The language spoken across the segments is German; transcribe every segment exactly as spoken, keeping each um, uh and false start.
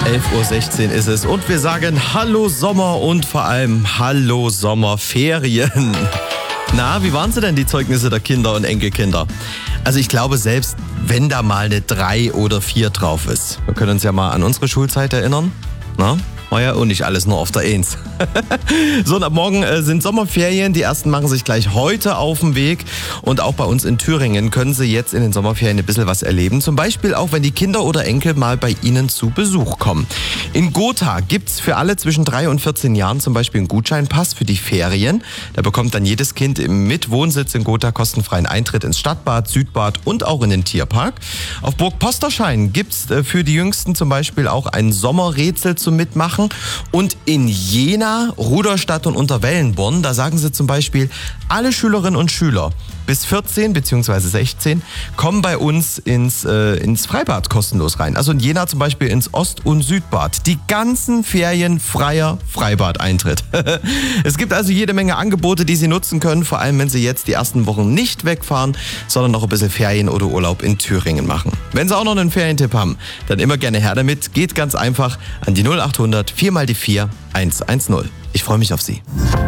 elf Uhr sechzehn ist es und wir sagen Hallo Sommer und vor allem Hallo Sommerferien. Na, wie waren sie denn, die Zeugnisse der Kinder und Enkelkinder? Also ich glaube, selbst wenn da mal eine drei oder vier drauf ist, wir können uns ja mal an unsere Schulzeit erinnern, na? War ja auch nicht alles nur auf der Eins. So, und ab morgen äh, sind Sommerferien. Die ersten machen sich gleich heute auf den Weg. Und auch bei uns in Thüringen können sie jetzt in den Sommerferien ein bisschen was erleben. Zum Beispiel auch, wenn die Kinder oder Enkel mal bei ihnen zu Besuch kommen. In Gotha gibt's für alle zwischen drei und vierzehn Jahren zum Beispiel einen Gutscheinpass für die Ferien. Da bekommt dann jedes Kind mit Wohnsitz in Gotha kostenfreien Eintritt ins Stadtbad, Südbad und auch in den Tierpark. Auf Burg Posterschein gibt's äh, für die Jüngsten zum Beispiel auch ein Sommerrätsel zum Mitmachen. Und in Jena, Rudolstadt und Unterwellenborn, da sagen sie zum Beispiel, alle Schülerinnen und Schüler bis vierzehn bzw. sechzehn kommen bei uns ins, äh, ins Freibad kostenlos rein. Also in Jena zum Beispiel ins Ost- und Südbad. Die ganzen Ferien freier Freibadeintritt. Es gibt also jede Menge Angebote, die Sie nutzen können, vor allem wenn Sie jetzt die ersten Wochen nicht wegfahren, sondern noch ein bisschen Ferien oder Urlaub in Thüringen machen. Wenn Sie auch noch einen Ferientipp haben, dann immer gerne her damit. Geht ganz einfach an die null achthundert vier mal die vier eins eins null. Ich freue mich auf Sie.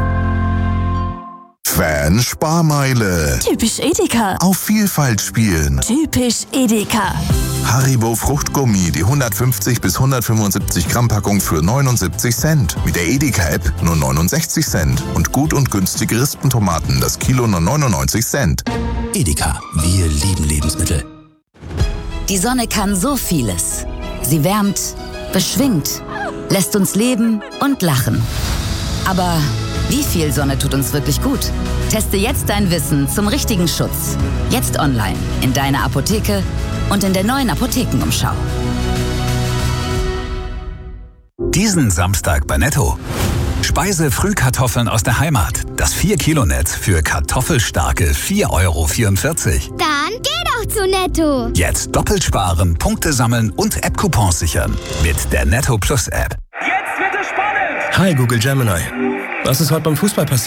Fan-Sparmeile. Typisch Edeka. Auf Vielfalt spielen. Typisch Edeka. Haribo Fruchtgummi, die hundertfünfzig bis hundertfünfundsiebzig Gramm Packung für neunundsiebzig Cent. Mit der Edeka-App nur neunundsechzig Cent. Und gut und günstige Rispentomaten, das Kilo nur neunundneunzig Cent. Edeka, wir lieben Lebensmittel. Die Sonne kann so vieles. Sie wärmt, beschwingt, lässt uns leben und lachen. Aber wie viel Sonne tut uns wirklich gut? Teste jetzt dein Wissen zum richtigen Schutz. Jetzt online, in deiner Apotheke und in der neuen Apothekenumschau. Diesen Samstag bei Netto. Speise-Frühkartoffeln aus der Heimat. Das vier Kilo Netz für kartoffelstarke vier Euro vierundvierzig. Dann geh doch zu Netto. Jetzt doppelt sparen, Punkte sammeln und App-Coupons sichern. Mit der Netto Plus App. Jetzt wird es spannend! Hi Google Gemini. Was ist heute beim Fußball passiert?